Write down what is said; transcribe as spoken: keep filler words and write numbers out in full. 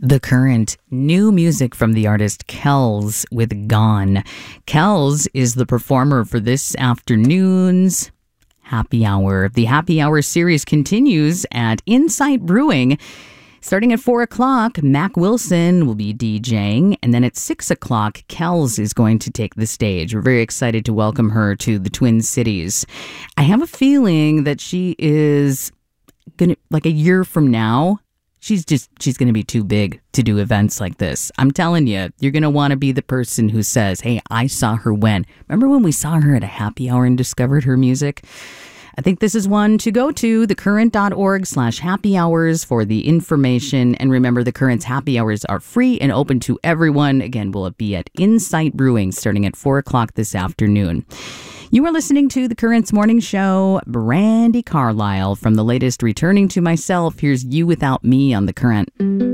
The Current, new music from the artist Kells with Gone. Kells is the performer for this afternoon's Happy Hour. The Happy Hour series continues at Insight Brewing. Starting at four o'clock, Mac Wilson will be DJing, and then at six o'clock, Kells is going to take the stage. We're very excited to welcome her to the Twin Cities. I have a feeling that she is going to, like a year from now, She's just, she's going to be too big to do events like this. I'm telling you, you're going to want to be the person who says, hey, I saw her when. Remember when we saw her at a happy hour and discovered her music? I think this is one to go to, thecurrent.org slash happy hours for the information. And remember, The Current's happy hours are free and open to everyone. Again, will it be at Insight Brewing starting at four o'clock this afternoon. You are listening to The Current's Morning Show. Brandi Carlile from the latest Returning to Myself. Here's You Without Me on The Current.